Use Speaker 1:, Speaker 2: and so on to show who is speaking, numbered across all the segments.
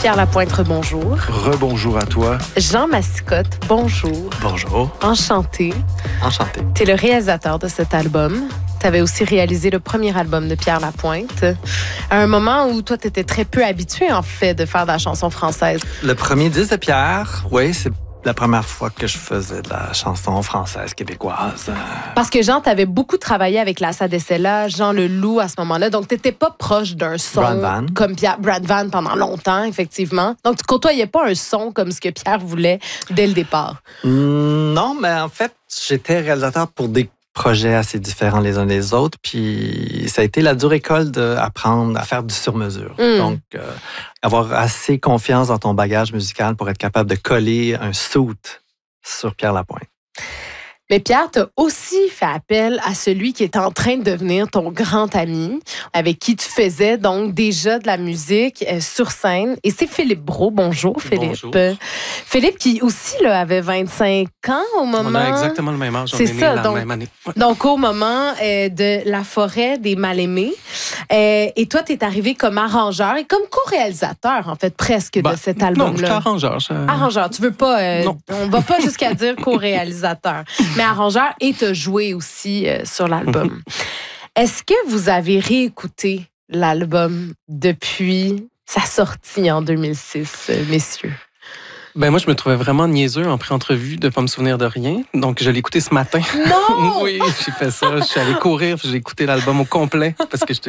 Speaker 1: Pierre Lapointe, bonjour.
Speaker 2: Rebonjour à toi.
Speaker 1: Jean Mascotte, bonjour.
Speaker 2: Bonjour.
Speaker 1: Enchanté.
Speaker 2: Enchanté.
Speaker 1: Tu es le réalisateur de cet album. Tu avais aussi réalisé le premier album de Pierre Lapointe, à un moment où toi, tu étais très peu habitué, en fait, de faire de la chanson française.
Speaker 3: Le premier disque de Pierre, oui, c'est la première fois que je faisais de la chanson française québécoise.
Speaker 1: Parce que Jean, tu avais beaucoup travaillé avec la Sadecella, Jean Leloup à ce moment-là, donc tu n'étais pas proche d'un son
Speaker 3: Brad Van.
Speaker 1: comme Pierre, Brad Van pendant longtemps, effectivement. Donc tu côtoyais pas un son comme ce que Pierre voulait dès le départ.
Speaker 3: Non, mais en fait, j'étais réalisateur pour des projets assez différents les uns des autres, puis ça a été la dure école d'apprendre à faire du sur-mesure. Donc, avoir assez confiance dans ton bagage musical pour être capable de coller un suit sur Pierre Lapointe.
Speaker 1: Mais Pierre, tu as aussi fait appel à celui qui est en train de devenir ton grand ami, avec qui tu faisais donc déjà de la musique sur scène. Et c'est Philippe Brault. Bonjour, Philippe.
Speaker 4: Bonjour.
Speaker 1: Philippe qui aussi là, avait 25 ans au moment...
Speaker 4: On a exactement le même âge.
Speaker 1: C'est
Speaker 4: on est
Speaker 1: ça,
Speaker 4: né la même année. Ouais.
Speaker 1: Donc, au moment de La forêt des mal-aimés. Et toi, tu es arrivé comme arrangeur et comme co-réalisateur, en fait, presque de cet album-là.
Speaker 4: Non, je suis arrangeur.
Speaker 1: Arrangeur, tu veux pas...
Speaker 4: Non.
Speaker 1: On va pas jusqu'à dire co-réalisateur, mais arrangeur et tu as joué aussi sur l'album. Est-ce que vous avez réécouté l'album depuis sa sortie en 2006, messieurs?
Speaker 4: Ben moi, je me trouvais vraiment niaiseux en pré-entrevue de pas me souvenir de rien. Donc, je l'ai écouté ce matin.
Speaker 1: Non!
Speaker 4: Oui, j'ai fait ça. Je suis allé courir, j'ai écouté l'album au complet parce que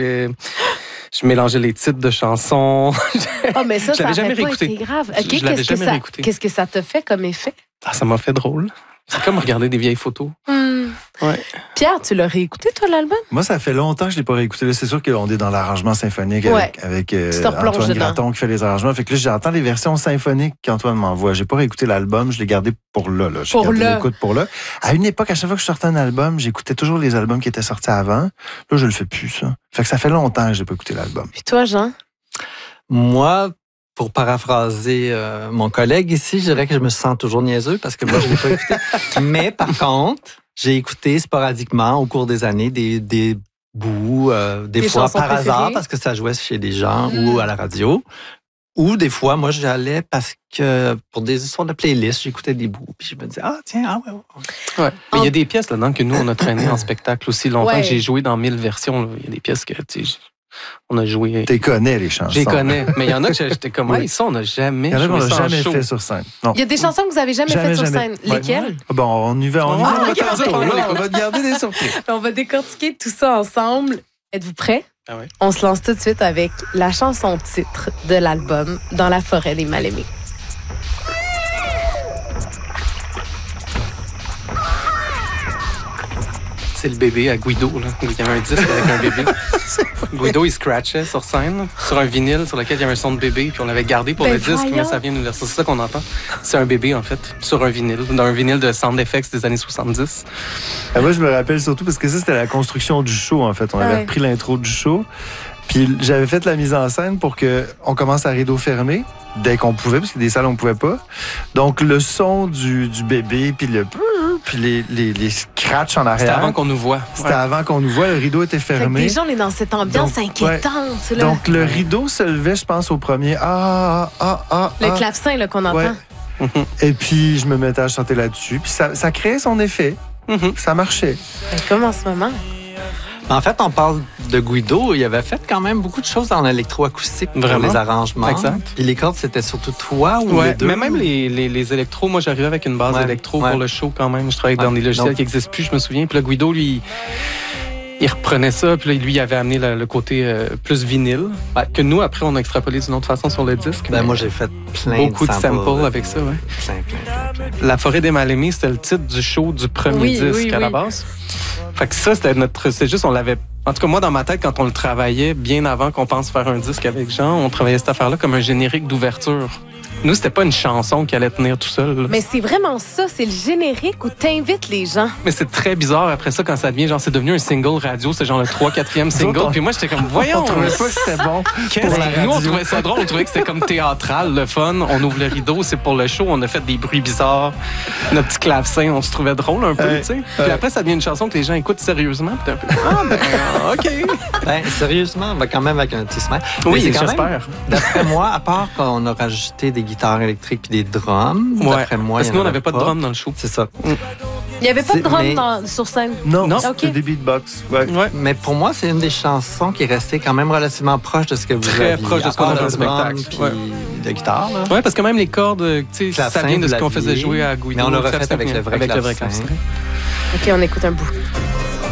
Speaker 4: je mélangeais les titres de chansons.
Speaker 1: Oh, mais ça
Speaker 4: l'avais jamais
Speaker 1: aurait pas
Speaker 4: réécouté.
Speaker 1: été grave.
Speaker 4: Je l'avais jamais réécouté.
Speaker 1: Qu'est-ce que ça te fait comme effet?
Speaker 4: Ah, ça m'a fait drôle. C'est comme regarder des vieilles photos. Ouais.
Speaker 1: Pierre, tu l'as réécouté, toi, l'album?
Speaker 2: Moi, ça fait longtemps que je ne l'ai pas réécouté. Là, c'est sûr qu'on est dans l'arrangement symphonique avec
Speaker 1: te replonges
Speaker 2: Antoine
Speaker 1: dedans.
Speaker 2: Graton qui fait les arrangements. Fait que là, j'entends les versions symphoniques qu'Antoine m'envoie. J'ai pas réécouté l'album, je l'ai gardé pour là. J'ai gardé l'écoute pour là. À une époque, à chaque fois que je sortais un album, j'écoutais toujours les albums qui étaient sortis avant. Là, je le fais plus, ça. Fait que ça fait longtemps que j'ai pas écouté l'album.
Speaker 1: Puis toi, Jean?
Speaker 3: Moi, pour paraphraser mon collègue ici, je dirais que je me sens toujours niaiseux parce que moi, je ne l'ai pas écouté. Mais par contre, j'ai écouté sporadiquement au cours des années des bouts, des fois
Speaker 1: chansons
Speaker 3: par hasard
Speaker 1: préférées?
Speaker 3: parce que ça jouait chez des gens ou à la radio. Ou des fois, moi, j'allais parce que pour des histoires de playlist, j'écoutais des bouts. Puis je me disais,
Speaker 4: Ouais. Mais il y a des pièces là-dedans que nous, on a traînées en spectacle aussi longtemps.
Speaker 1: Ouais.
Speaker 4: J'ai joué dans 1000 versions. Là. Il y a des pièces que, tu sais, on a joué.
Speaker 2: Tu connais les chansons.
Speaker 4: Je les connais. Mais il y en a que j'étais comme,
Speaker 2: Oui.
Speaker 4: ouais, ça, on n'a jamais
Speaker 2: Il y en a qu'on
Speaker 4: joué
Speaker 2: n'a
Speaker 4: ça en
Speaker 2: jamais
Speaker 4: show.
Speaker 2: fait sur scène. Non.
Speaker 1: Il y a des chansons que vous avez jamais faites sur scène.
Speaker 2: Ouais.
Speaker 1: Lesquelles?
Speaker 2: Bon, on y va. On y va.
Speaker 1: Ah,
Speaker 2: On va
Speaker 1: ok,
Speaker 2: te dire,
Speaker 1: ok.
Speaker 2: on va te garder des surprises.
Speaker 1: On va décortiquer tout ça ensemble. Êtes-vous prêts?
Speaker 4: Ah ouais.
Speaker 1: On se lance tout de suite avec la chanson titre de l'album Dans la forêt des mal-aimés.
Speaker 4: C'est le bébé à Guido. Là. Il y avait un disque avec un bébé. Guido, il scratchait sur scène, sur un vinyle sur lequel il y avait un son de bébé, puis on l'avait gardé pour
Speaker 1: Ben
Speaker 4: le disque,
Speaker 1: voyons.
Speaker 4: mais ça vient nous C'est ça qu'on entend. C'est un bébé, en fait, sur un vinyle, dans un vinyle de sound effects des années 70.
Speaker 2: Moi, je me rappelle surtout parce que ça, c'était la construction du show, en fait. On avait
Speaker 1: Ouais.
Speaker 2: repris l'intro du show. Puis j'avais fait la mise en scène pour qu'on commence à rideau fermé dès qu'on pouvait, parce que des salles, on pouvait pas. Donc, le son du bébé, puis les scratchs en arrière.
Speaker 4: C'était avant qu'on nous voit.
Speaker 2: C'était
Speaker 4: Ouais.
Speaker 2: avant qu'on nous voie. Le rideau était
Speaker 1: Fait que
Speaker 2: fermé.
Speaker 1: déjà, on est dans cette ambiance
Speaker 2: Donc,
Speaker 1: inquiétante. Là.
Speaker 2: Donc, le rideau se levait, je pense, au premier.
Speaker 1: le clavecin là, qu'on entend.
Speaker 2: Ouais. Et puis, je me mettais à chanter là-dessus. Puis ça créait son effet.
Speaker 4: Mhm.
Speaker 2: Ça marchait.
Speaker 1: Ben, comme en ce moment.
Speaker 3: En fait, on parle de Guido. Il avait fait quand même beaucoup de choses dans l'électroacoustique pour
Speaker 4: Vraiment?
Speaker 3: les arrangements.
Speaker 4: Exact.
Speaker 3: Puis les cordes, c'était surtout toi ou les
Speaker 4: Ouais,
Speaker 3: deux?
Speaker 4: mais même les électros, moi j'arrivais avec une base
Speaker 3: Ouais,
Speaker 4: électro
Speaker 3: ouais.
Speaker 4: pour le show quand même. Je travaillais dans
Speaker 3: Ouais.
Speaker 4: des logiciels
Speaker 3: Donc-
Speaker 4: qui n'existent plus, je me souviens. Puis là, Guido, lui, il reprenait ça, puis là, lui, il avait amené le côté plus vinyle, que nous, après, on a extrapolé d'une autre façon sur le disque.
Speaker 3: Ben,
Speaker 4: mais
Speaker 3: moi, j'ai fait plein
Speaker 4: beaucoup de samples avec ça, ouais.
Speaker 3: Plein.
Speaker 4: La forêt des mal-aimés, c'était le titre du show du premier
Speaker 1: Oui,
Speaker 4: disque
Speaker 1: oui,
Speaker 4: à la
Speaker 1: oui.
Speaker 4: base. Fait que ça, c'est juste, on l'avait... En tout cas, moi, dans ma tête, quand on le travaillait, bien avant qu'on pense faire un disque avec Jean, on travaillait cette affaire-là comme un générique d'ouverture. Nous, c'était pas une chanson qui allait tenir tout seul. Là.
Speaker 1: Mais c'est vraiment ça, c'est le générique où t'invites les gens.
Speaker 4: Mais c'est très bizarre après ça quand ça devient genre c'est devenu un single radio, c'est genre le 3-4e single. Puis moi j'étais comme voyons.
Speaker 2: On trouvait pas que c'était bon.
Speaker 4: Nous on trouvait ça drôle, on trouvait que c'était comme théâtral, le fun. On ouvre le rideau, c'est pour le show, on a fait des bruits bizarres, notre petit clavecin, on se trouvait drôle un peu, tu sais. Puis après ça devient une chanson que les gens écoutent sérieusement. Puis un peu ok.
Speaker 3: Sérieusement, quand même avec un petit smile.
Speaker 4: Oui,
Speaker 3: j'espère. D'après moi, à part qu'on a rajouté des guitares électriques puis des drums, d'après moi,
Speaker 4: parce que nous on n'avait pas de drums dans le show.
Speaker 3: C'est ça.
Speaker 1: Il n'y avait pas de drum sur scène?
Speaker 2: Non, c'était des beatbox. Ouais.
Speaker 3: Mais pour moi, c'est une des chansons qui est restée quand même relativement proche de ce que vous
Speaker 4: Très
Speaker 3: aviez.
Speaker 4: proche de ce qu'on a dans le spectacle.
Speaker 3: Puis de guitare.
Speaker 4: Oui, parce que même les cordes, tu sais, ça vient de ce qu'on faisait jouer à Guido.
Speaker 3: Mais on l'a refait avec le vrai clavecin.
Speaker 1: OK, on écoute un bout.